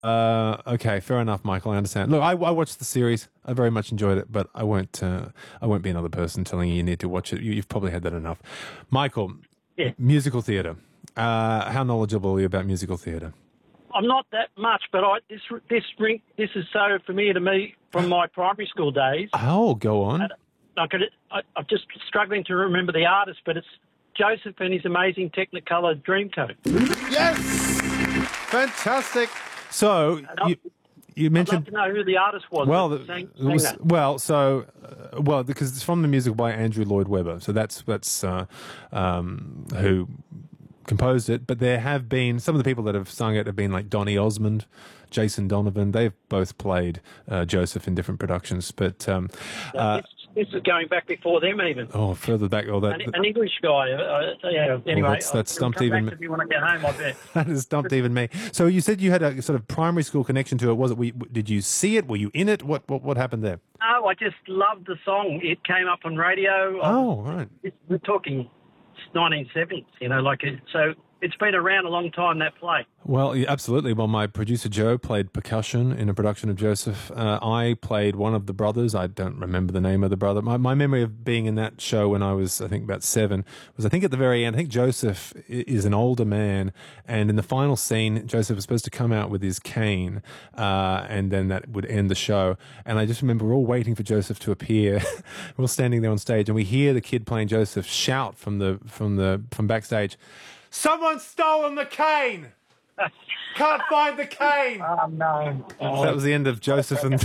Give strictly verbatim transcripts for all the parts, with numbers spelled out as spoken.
Uh, okay, fair enough, Michael. I understand. Look, I, I watched the series. I very much enjoyed it, but I won't. Uh, I won't be another person telling you you need to watch it. You, you've probably had that enough. Michael, Yeah. musical theatre. Uh, how knowledgeable are you about musical theatre? I'm not that much, but I this this ring this is so familiar to me from my primary school days. Oh, go on. And I could, I, I'm just struggling to remember the artist, but it's Joseph and his amazing Technicolor Dreamcoat. Yes, fantastic. So you, you mentioned. I'd love to know who the artist was. Well, that the, sang, it was, sang that. well, so uh, well because it's from the music by Andrew Lloyd Webber. So that's that's uh, um, who composed it. But there have been some of the people that have sung it have been like Donny Osmond, Jason Donovan. They've both played uh, Joseph in different productions. But um, uh, this, this is going back before them even. oh, further back, oh, that. An, an English guy. Uh, yeah. Anyway, that's- that's I'll stumped come even back to me when I get home. I bet. That has stumped even me. So you said you had a sort of primary school connection to it. Was it? We, did you see it? Were you in it? What what, what happened there? No, I just loved the song. It came up on radio. Oh, right. We're talking nineteen seventies, you know, like it, so. It's been around a long time, that play. Well, yeah, absolutely. Well, my producer Joe played percussion in a production of Joseph. Uh, I played one of the brothers. I don't remember the name of the brother. My, my memory of being in that show when I was, I think, about seven was, I think, at the very end. I think Joseph is an older man, and in the final scene, Joseph was supposed to come out with his cane, uh, and then that would end the show. And I just remember we're all waiting for Joseph to appear. We're all standing there on stage, and we hear the kid playing Joseph shout from the from the from backstage, "Someone's stolen the cane! Can't find the cane!" Oh, no. So that was the end of Joseph and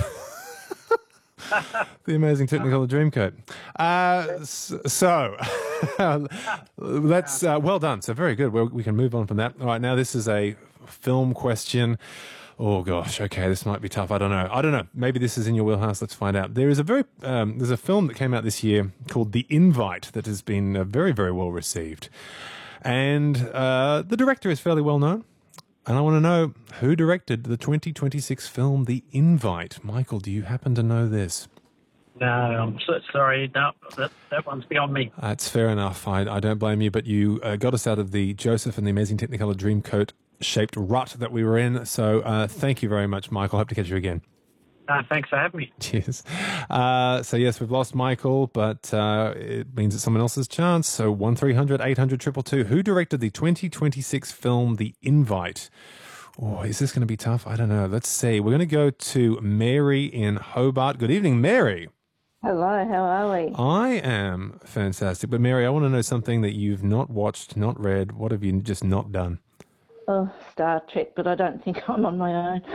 the amazing Technicolor Dreamcoat. Uh, so, that's uh, well done. So very good. We're, we can move on from that. All right, now this is a film question. Oh gosh, okay, this might be tough. I don't know. I don't know. Maybe this is in your wheelhouse. Let's find out. There is a very um, there's a film that came out this year called The Invite that has been uh, very very well received. And uh, the director is fairly well known. And I want to know who directed the twenty twenty-six film The Invite. Michael, do you happen to know this? No, I'm so sorry. No, that, that one's beyond me. That's fair enough. I, I don't blame you, but you uh, got us out of the Joseph and the Amazing Technicolor Dreamcoat shaped rut that we were in. So uh, thank you very much, Michael. Hope to catch you again. Uh, thanks for having me. Cheers. Uh, so, yes, we've lost Michael, but uh, it means it's someone else's chance. So, one three hundred eight hundred two two two. Who directed the twenty twenty-six film The Invite? Oh, is this going to be tough? I don't know. Let's see. We're going to go to Mary in Hobart. Good evening, Mary. Hello, how are we? I am fantastic. But, Mary, I want to know something that you've not watched, not read. What have you just not done? Oh, Star Trek, but I don't think I'm on my own.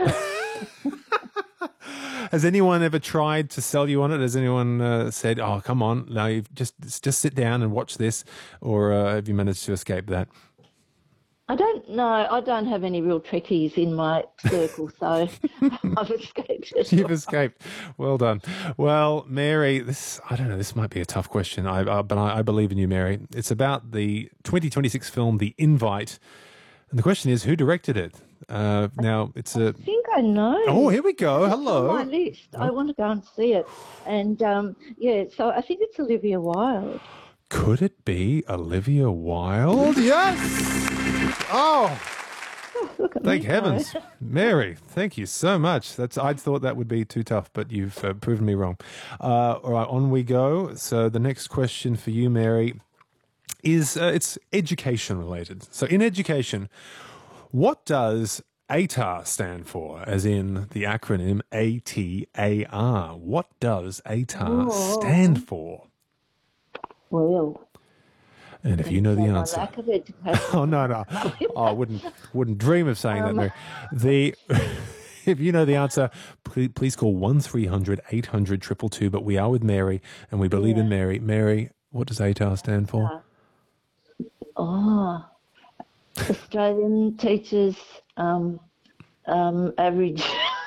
Has anyone ever tried to sell you on it? Has anyone uh, said, "Oh, come on, no, you just just sit down and watch this," or uh, have you managed to escape that? I don't know. I don't have any real Trekkies in my circle, so I've escaped it. You've escaped. Well done. Well, Mary, this I don't know. This might be a tough question, I, uh, but I, I believe in you, Mary. It's about the twenty twenty-six film, The Invite, and the question is, who directed it? Uh, now, it's a. I think I know. Oh, here we go. It's Hello. on my list. I want to go and see it, and um, yeah. So I think it's Olivia Wilde. Could it be Olivia Wilde? Yes. Oh. Oh, look at Thank me heavens. go. Mary, thank you so much. That's I thought that would be too tough, but you've uh, proven me wrong. Uh, all right, on we go. So the next question for you, Mary, is uh, it's education related. So in education, what does A T A R stand for, as in the acronym A T A R? What does A T A R Oh. stand for? Well, And if you know the my answer. lack of education. Oh, no, no. Oh, I wouldn't, wouldn't dream of saying that, Um, Mary. The, if you know the answer, please, please call one three hundred eight hundred two two two. But we are with Mary, and we believe in Mary. Mary, what does A T A R stand for? Oh, Australian teachers um, um, average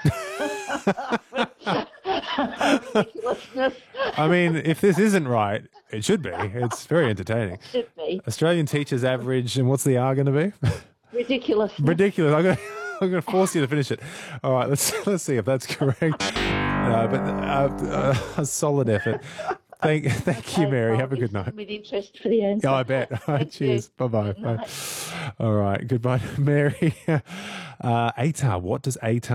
ridiculousness. I mean, if this isn't right, it should be. It's very entertaining. Should be Australian teachers average, and what's the R going to be? ridiculous. Ridiculous. I'm going to, I'm going to force you to finish it. All right, let's let's see if that's correct. No, but uh, uh, a solid effort. Thank, thank you, Mary. Have a good night. With interest for the answer. Yeah, I bet. All right, Thank you. cheers. Bye-bye. Good Bye. night. All right. Goodbye, Mary. Uh, A T A R. What does A T A R